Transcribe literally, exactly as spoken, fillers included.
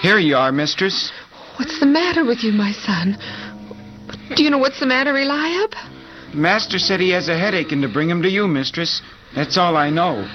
Here you are, mistress. What's the matter with you, my son? Do you know what's the matter, Eliab? Master said he has a headache and to bring him to you, mistress. That's all I know.